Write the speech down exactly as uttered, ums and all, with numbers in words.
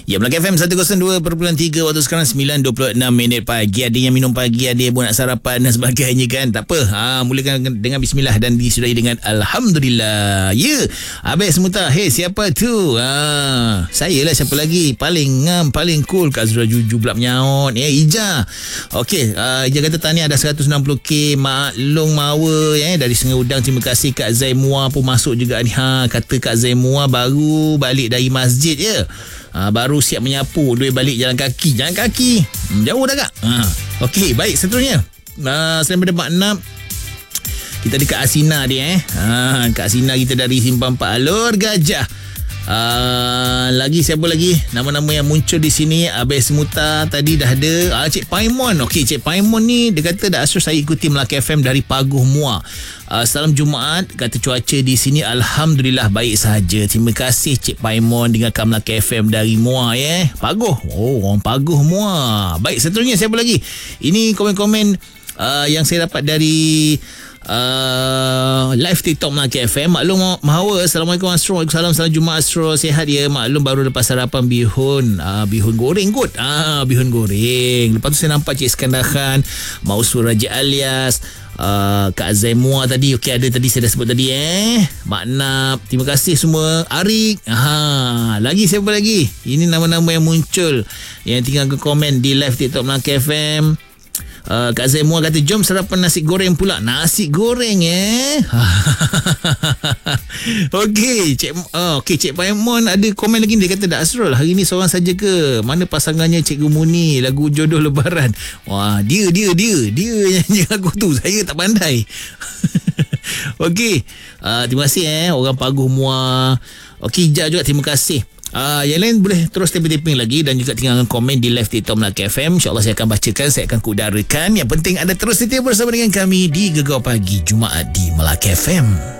Ya, Melaka F M seratus dua perpuluhan tiga. Waktu sekarang sembilan dua puluh enam minit pagi. Ada yang minum pagi, ada yang pun nak sarapan dan sebagainya kan. Tak apa, ha, mulakan dengan bismillah dan disudahi dengan Alhamdulillah. Ya, habis semua. Hey, siapa tu? Ha, saya lah, siapa lagi? Paling ngam, paling cool. Kak Zura Juju pula menyaut. Eh, Ija. Okey, uh, Ija kata tahniah ada seratus enam puluh k. Maklong mawa eh, dari Sungai Udang. Terima kasih. Kak Zaimua pun masuk juga ni. Ha, kata Kak Zaimua baru balik dari masjid je. Ha, baru siap menyapu. Duit balik jalan kaki. Jalan kaki. Hmm, jauh dah Kak. Ha. Okey, baik. Seterusnya. Uh, selain daripada Mak Nap, kita ada Kak Asina dia eh. Ha, Kak Asina kita dari Simpang Pak Alur Gajah. Uh, lagi siapa lagi? Nama-nama yang muncul di sini. Abis Muta tadi dah ada. uh, Cik Paimon. Okey, Cik Paimon ni dia kata dah asal saya ikuti Melaka F M dari Paguh Muar. Uh, salam Jumaat. Kata cuaca di sini Alhamdulillah baik sahaja. Terima kasih Cik Paimon dengarkan Melaka F M dari Muar ya. Paguh. Oh, orang Paguh Muar. Baik, seterusnya siapa lagi? Ini komen-komen uh, yang saya dapat dari Uh, live TikTok Melaka F M. Maklum Mahawa. Assalamualaikum Astro. Waalaikumsalam. Salam Jumaat Astro. Sihat ya. Maklum baru lepas sarapan bihun. uh, Bihun goreng kot. Ah, Bihun goreng. Lepas tu saya nampak Cik Iskandar Khan, Mausur Raja Alias, uh, Kak Zaimua tadi. Okey, ada tadi saya dah sebut tadi eh. Mak Nap. Terima kasih semua. Arik. Ha, lagi siapa lagi? Ini nama-nama yang muncul yang tinggal ke komen di live TikTok Melaka F M. Uh, Kak Zaimua kata jom sarapan nasi goreng pula. Nasi goreng eh. Okey, Cik uh, okey Cik Paimon ada komen lagi. Dia kata Dak Asrul hari ni seorang saja ke? Mana pasangannya Cikgu Muni lagu jodoh lebaran? Wah, dia dia dia dia nyanyi lagu tu. Saya tak pandai. Okey, uh, terima kasih eh orang Paguh Muar. Okey, Ija juga terima kasih. Uh, yang lain boleh terus taping-taping lagi dan juga tinggalkan komen di live TikTok Melaka F M. InsyaAllah saya akan bacakan, saya akan kudarakan. Yang penting anda terus setia bersama dengan kami di Gegar Pagi Jumaat di Melaka F M.